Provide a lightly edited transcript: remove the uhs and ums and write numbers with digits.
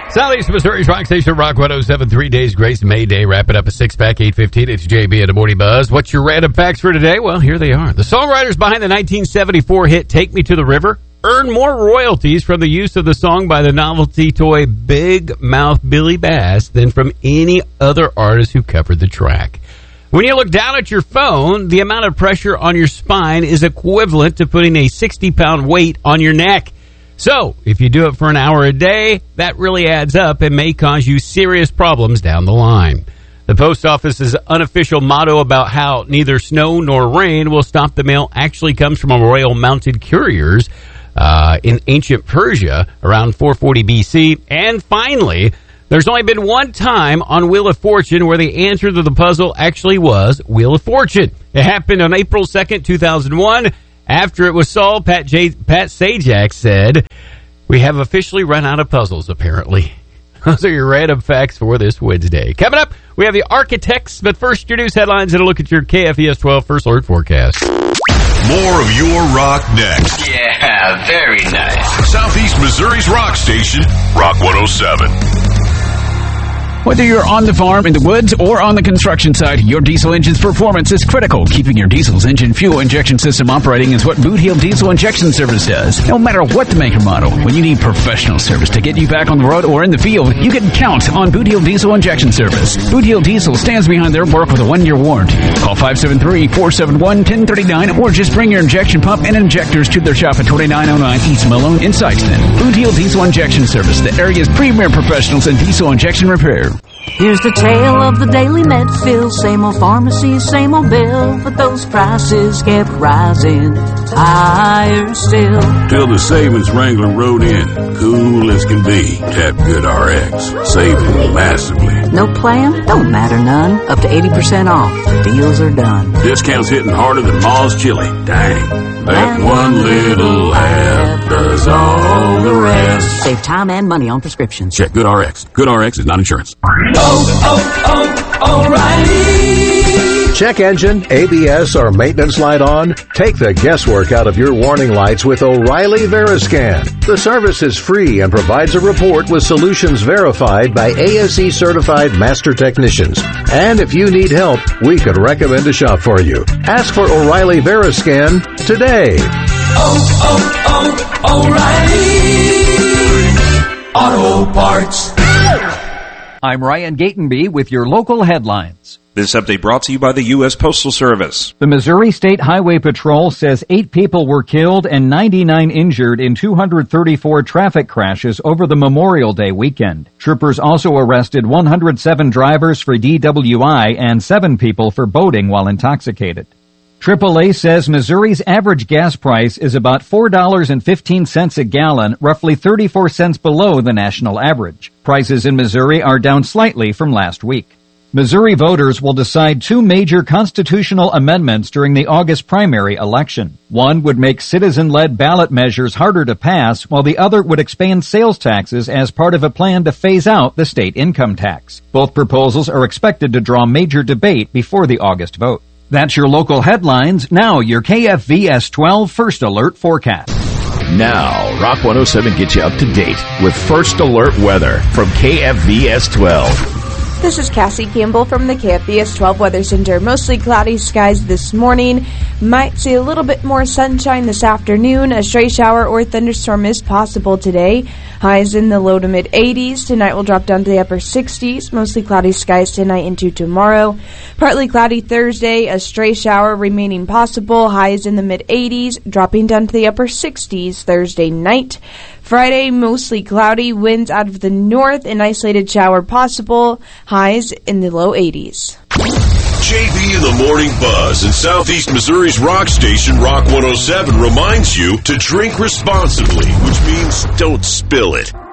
Southeast Missouri's Rock Station, Rock 107, 3 days grace, May Day. Wrap it up a six-pack, 8:15. It's JB and the Morning Buzz. What's your random facts for today? Well, here they are. The songwriters behind the 1974 hit Take Me to the River earn more royalties from the use of the song by the novelty toy Big Mouth Billy Bass than from any other artist who covered the track. When you look down at your phone, the amount of pressure on your spine is equivalent to putting a 60-pound weight on your neck. So, if you do it for an hour a day, that really adds up and may cause you serious problems down the line. The post office's unofficial motto about how neither snow nor rain will stop the mail actually comes from a royal mounted couriers in ancient Persia around 440 BC. And finally, there's only been one time on Wheel of Fortune where the answer to the puzzle actually was Wheel of Fortune. It happened on April 2nd, 2001. After it was solved, Pat Sajak said, "We have officially run out of puzzles, apparently." Those are your random facts for this Wednesday. Coming up, we have the Architects, but first, your news headlines and a look at your KFES 12 First Alert forecast. More of your rock next. Yeah, very nice. Southeast Missouri's rock station, Rock 107. Whether you're on the farm, in the woods, or on the construction site, your diesel engine's performance is critical. Keeping your diesel's engine fuel injection system operating is what Boot Heel Diesel Injection Service does. No matter what the make or model, when you need professional service to get you back on the road or in the field, you can count on Boot Heel Diesel Injection Service. Boot Heel Diesel stands behind their work with a 1-year warranty. Call 573-471-1039 or just bring your injection pump and injectors to their shop at 2909 East Malone in Sykeston. Boot Heel Diesel Injection Service, the area's premier professionals in diesel injection repair. Here's the tale of the daily Medfill. Same old pharmacy, same old bill, but those prices kept rising higher still. Till the savings Wrangler rode in, cool as can be. Tap GoodRx, saving massively. No plan? Don't matter none. Up to 80% off. Deals are done. Discounts hitting harder than Ma's chili. Dang. That one little app does all the rest. Save time and money on prescriptions. Check GoodRx. GoodRx is not insurance. O'Reilly. Check engine, ABS, or maintenance light on? Take the guesswork out of your warning lights with O'Reilly Veriscan. The service is free and provides a report with solutions verified by ASE certified master technicians. And if you need help, we could recommend a shop for you. Ask for O'Reilly Veriscan today. O'Reilly Auto Parts. I'm Ryan Gatenby with your local headlines. This update brought to you by the U.S. Postal Service. The Missouri State Highway Patrol says 8 people were killed and 99 injured in 234 traffic crashes over the Memorial Day weekend. Troopers also arrested 107 drivers for DWI and 7 people for boating while intoxicated. AAA says Missouri's average gas price is about $4.15 a gallon, roughly 34 cents below the national average. Prices in Missouri are down slightly from last week. Missouri voters will decide 2 major constitutional amendments during the August primary election. One would make citizen-led ballot measures harder to pass, while the other would expand sales taxes as part of a plan to phase out the state income tax. Both proposals are expected to draw major debate before the August vote. That's your local headlines. Now your KFVS 12 First Alert forecast. Now, Rock 107 gets you up to date with First Alert weather from KFVS 12. This is Cassie Campbell from the KFVS 12 Weather Center. Mostly cloudy skies this morning. Might see a little bit more sunshine this afternoon. A stray shower or thunderstorm is possible today. Highs in the low to mid 80s. Tonight will drop down to the upper 60s. Mostly cloudy skies tonight into tomorrow. Partly cloudy Thursday. A stray shower remaining possible. Highs in the mid 80s. Dropping down to the upper 60s Thursday night. Friday, mostly cloudy, winds out of the north, an isolated shower possible, highs in the low 80s. JB in the Morning Buzz in Southeast Missouri's rock station, Rock 107, reminds you to drink responsibly, which means don't spill it.